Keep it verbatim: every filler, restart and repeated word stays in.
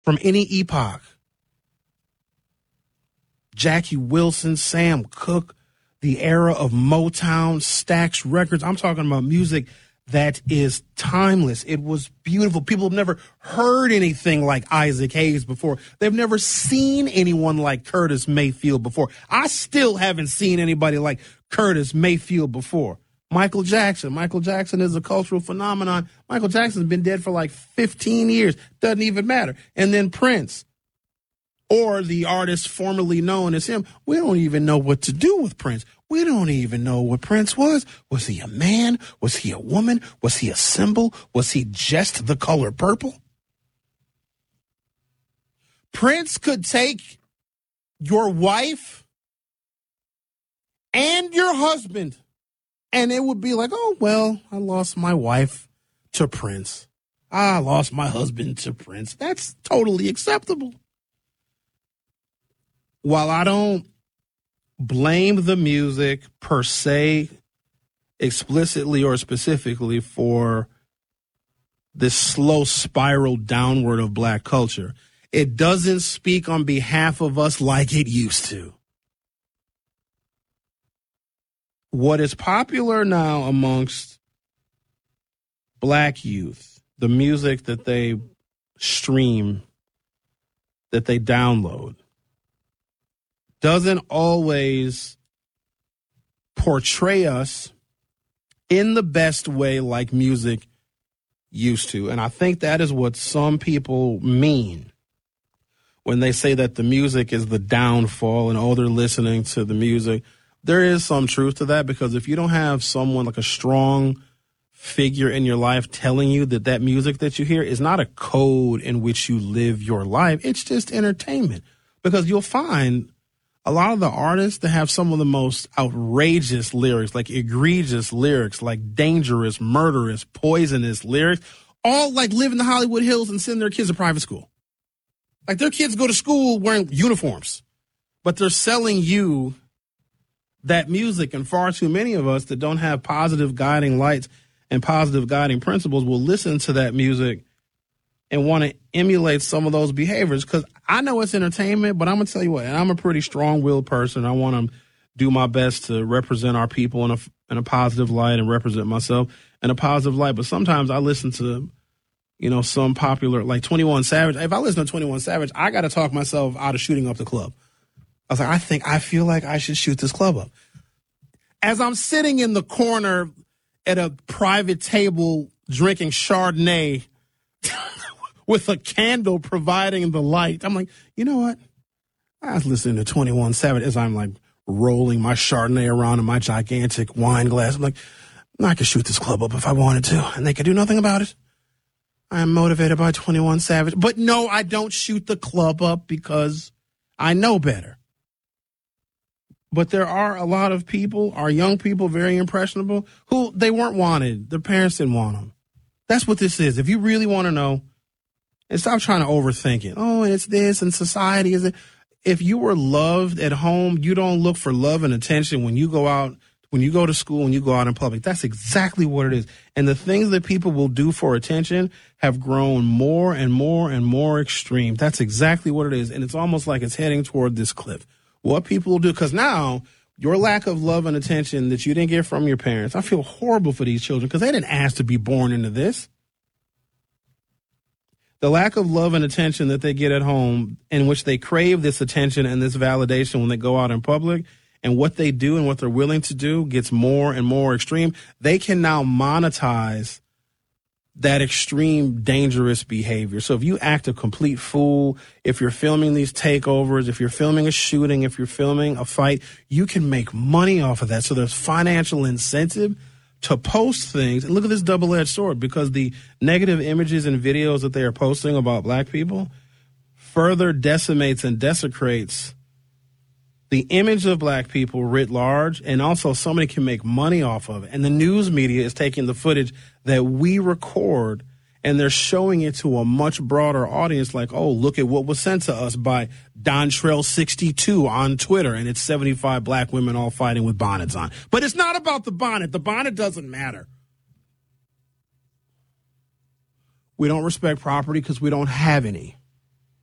from any epoch. Jackie Wilson, Sam Cooke, the era of Motown, Stax Records. I'm talking about music that is timeless. It was beautiful. People have never heard anything like Isaac Hayes before. They've never seen anyone like Curtis Mayfield before. I still haven't seen anybody like Curtis Mayfield before. Michael Jackson. Michael Jackson is a cultural phenomenon. Michael Jackson's been dead for like fifteen years. Doesn't even matter. And then Prince, or the artist formerly known as him. We don't even know what to do with Prince. We don't even know what Prince was. Was he a man? Was he a woman? Was he a symbol? Was he just the color purple? Prince could take your wife and your husband, and it would be like, oh, well, I lost my wife to Prince. I lost my husband to Prince. That's totally acceptable. While I don't blame the music per se, explicitly or specifically, for this slow spiral downward of black culture, it doesn't speak on behalf of us like it used to. What is popular now amongst black youth, the music that they stream, that they download, doesn't always portray us in the best way like music used to. And I think that is what some people mean when they say that the music is the downfall and, oh, they're listening to the music. There is some truth to that, because if you don't have someone like a strong figure in your life telling you that that music that you hear is not a code in which you live your life, it's just entertainment. Because you'll find a lot of the artists that have some of the most outrageous lyrics, like egregious lyrics, like dangerous, murderous, poisonous lyrics, all like live in the Hollywood Hills and send their kids to private school. Like their kids go to school wearing uniforms, but they're selling you that music. And far too many of us that don't have positive guiding lights and positive guiding principles will listen to that music and want to emulate some of those behaviors. Because I know it's entertainment, but I'm going to tell you what, and I'm a pretty strong-willed person. I want to do my best to represent our people in a, in a positive light and represent myself in a positive light. But sometimes I listen to, you know, some popular, like twenty-one Savage. If I listen to twenty-one Savage, I got to talk myself out of shooting up the club. I was like, I think, I feel like I should shoot this club up. As I'm sitting in the corner at a private table drinking Chardonnay with a candle providing the light, I'm like, you know what? I was listening to twenty-one Savage as I'm like rolling my Chardonnay around in my gigantic wine glass. I'm like, I could shoot this club up if I wanted to, and they could do nothing about it. I am motivated by twenty-one Savage. But no, I don't shoot the club up because I know better. But there are a lot of people, our young people, very impressionable, who they weren't wanted. Their parents didn't want them. That's what this is. If you really want to know, and stop trying to overthink it. Oh, and it's this, and society is it. If you were loved at home, you don't look for love and attention when you go out, when you go to school, when you go out in public. That's exactly what it is. And the things that people will do for attention have grown more and more and more extreme. That's exactly what it is. And it's almost like it's heading toward this cliff. What people will do, because now your lack of love and attention that you didn't get from your parents, I feel horrible for these children because they didn't ask to be born into this. The lack of love and attention that they get at home, in which they crave this attention and this validation when they go out in public, and what they do and what they're willing to do gets more and more extreme. They can now monetize that extreme, dangerous behavior. So if you act a complete fool, if you're filming these takeovers, if you're filming a shooting, if you're filming a fight, you can make money off of that. So there's financial incentive to post things. And look at this double-edged sword, because the negative images and videos that they are posting about black people further decimates and desecrates the image of black people writ large, and also somebody can make money off of it. And the news media is taking the footage that we record and they're showing it to a much broader audience, like, oh, look at what was sent to us by Dontrell sixty-two on Twitter, and it's seventy-five black women all fighting with bonnets on. But it's not about the bonnet. The bonnet doesn't matter. We don't respect property because we don't have any.